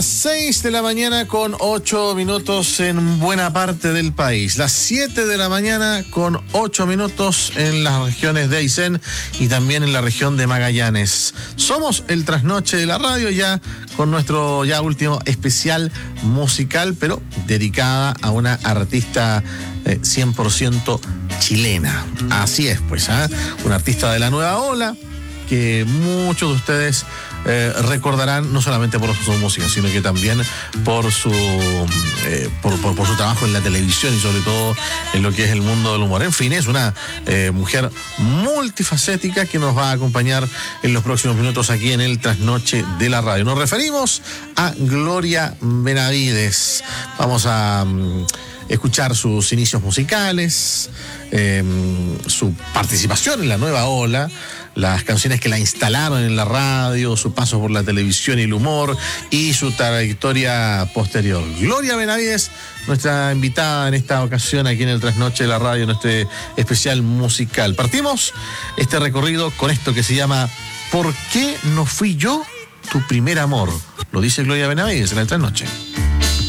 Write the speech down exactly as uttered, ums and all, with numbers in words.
seis de la mañana con ocho minutos en buena parte del país. Las siete de la mañana con ocho minutos en las regiones de Aysén y también en la región de Magallanes. Somos el trasnoche de la radio ya con nuestro ya último especial musical, pero dedicada a una artista eh, cien por ciento chilena. Así es, pues, ¿eh? Una artista de la nueva ola que muchos de ustedes eh, recordarán no solamente por su música, sino que también por su eh, por, por, por su trabajo en la televisión y sobre todo en lo que es el mundo del humor. En fin, es una eh, mujer multifacética que nos va a acompañar en los próximos minutos aquí en el Trasnoche de la Radio. Nos referimos a Gloria Benavides. Vamos a um, escuchar sus inicios musicales, eh, su participación en la nueva ola, las canciones que la instalaron en la radio, su paso por la televisión y el humor y su trayectoria posterior. Gloria Benavides, nuestra invitada en esta ocasión aquí en el Trasnoche de la Radio, en este especial musical. Partimos este recorrido con esto que se llama ¿Por qué no fui yo tu primer amor? Lo dice Gloria Benavides en el Trasnoche.